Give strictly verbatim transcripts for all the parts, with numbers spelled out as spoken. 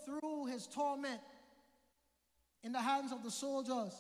through his torment in the hands of the soldiers.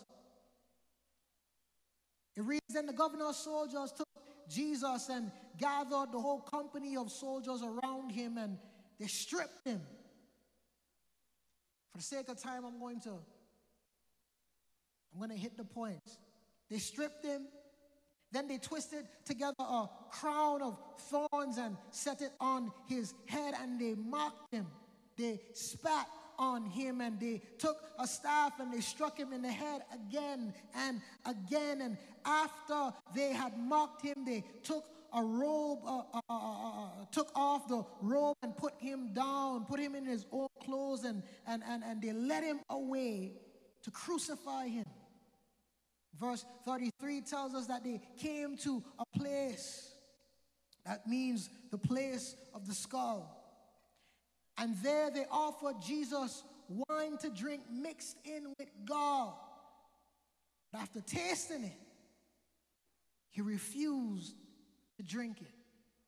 It reads, then the governor's soldiers took Jesus and gathered the whole company of soldiers around him, and they stripped him. For the sake of time, I'm going to, I'm going to hit the points. They stripped him. Then they twisted together a crown of thorns and set it on his head, and they mocked him. They spat on him, and they took a staff and they struck him in the head again and again. And after they had mocked him, they took a robe, uh, uh, uh, uh, took off the robe and put him down, put him in his own clothes, and, and, and, and they led him away to crucify him. Verse thirty-three tells us that they came to a place, that means the place of the skull. And there they offered Jesus wine to drink mixed in with gall. But after tasting it, he refused to drink it.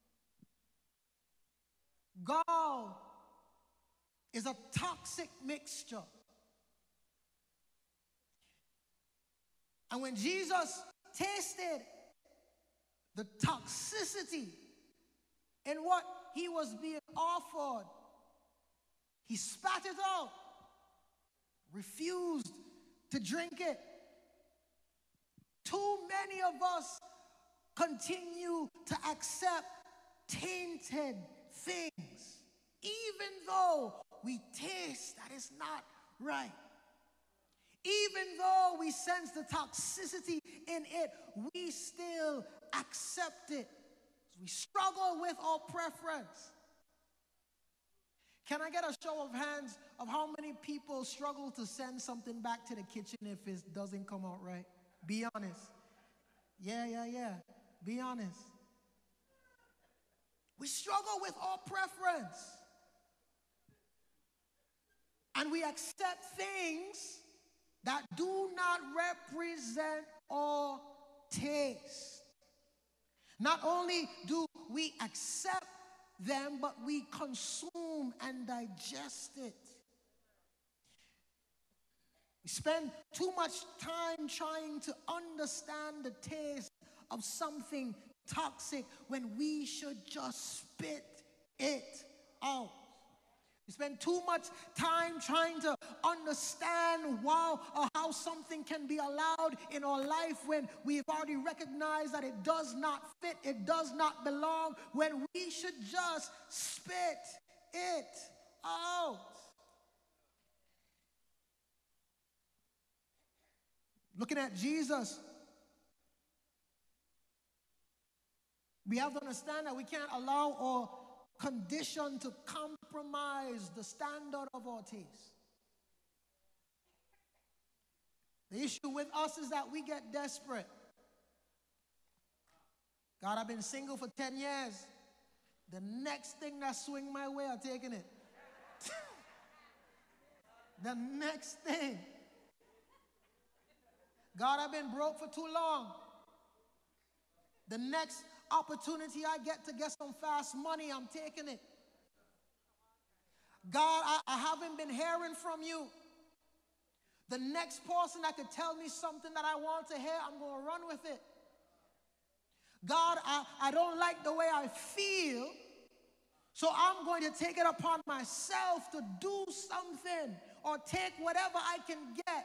Gall is a toxic mixture. And when Jesus tasted the toxicity in what he was being offered, he spat it out, refused to drink it. Too many of us continue to accept tainted things, even though we taste that it's not right. Even though we sense the toxicity in it, we still accept it. We struggle with our preference. Can I get a show of hands of how many people struggle to send something back to the kitchen if it doesn't come out right? Be honest. Yeah, yeah, yeah. Be honest. We struggle with our preference. And we accept things that do not represent our taste. Not only do we accept them, but we consume and digest it. We spend too much time trying to understand the taste of something toxic when we should just spit it out. We spend too much time trying to understand why or how something can be allowed in our life when we've already recognized that it does not fit, it does not belong, when we should just spit it out. Looking at Jesus, we have to understand that we can't allow our condition to compromise the standard of our taste. The issue with us is that we get desperate. God, I've been single for ten years. The next thing that swing my way, I'm taking it. The next thing. God, I've been broke for too long. The next opportunity I get to get some fast money, I'm taking it. God, I, I haven't been hearing from you. The next person that could tell me something that I want to hear, I'm going to run with it. God, I, I don't like the way I feel, so I'm going to take it upon myself to do something or take whatever I can get.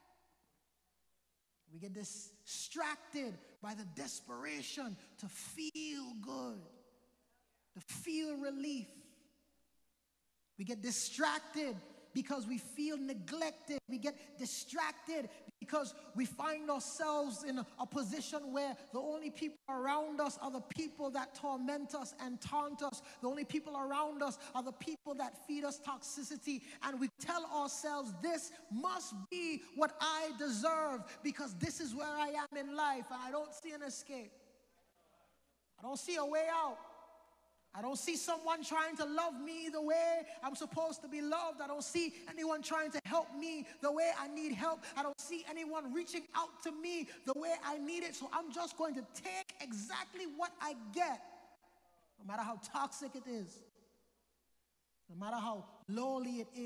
We get distracted by the desperation to feel good, to feel relief. We get distracted because we feel neglected. We get distracted because we find ourselves in a, a position where the only people around us are the people that torment us and taunt us. The only people around us are the people that feed us toxicity. And we tell ourselves, this must be what I deserve because this is where I am in life and I don't see an escape. I don't see a way out. I don't see someone trying to love me the way I'm supposed to be loved. I don't see anyone trying to help me the way I need help. I don't see anyone reaching out to me the way I need it. So I'm just going to take exactly what I get, no matter how toxic it is, no matter how lowly it is.